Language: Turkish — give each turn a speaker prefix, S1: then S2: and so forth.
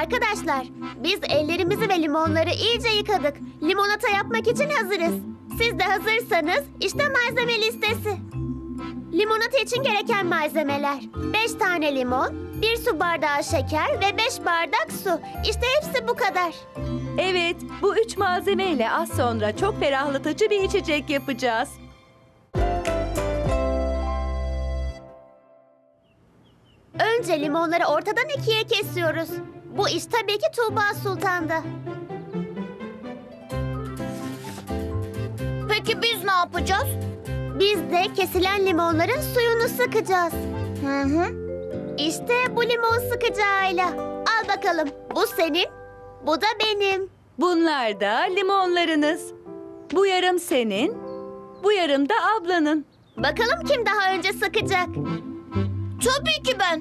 S1: Arkadaşlar, biz ellerimizi ve limonları iyice yıkadık. Limonata yapmak için hazırız. Siz de hazırsanız işte malzeme listesi. Limonata için gereken malzemeler: 5 tane limon, 1 su bardağı şeker ve 5 bardak su. İşte hepsi bu kadar.
S2: Evet, bu 3 malzemeyle az sonra çok ferahlatıcı bir içecek yapacağız.
S1: Önce limonları ortadan ikiye kesiyoruz. Bu iş tabii ki Tuğba Sultan'da.
S3: Peki biz ne yapacağız?
S1: Biz de kesilen limonların suyunu sıkacağız.
S3: Hı.
S1: İşte bu limon sıkacağıyla. Al bakalım. Bu senin, bu da benim.
S2: Bunlar da limonlarınız. Bu yarım senin, bu yarım da ablanın.
S1: Bakalım kim daha önce sıkacak?
S3: Tabii ki ben.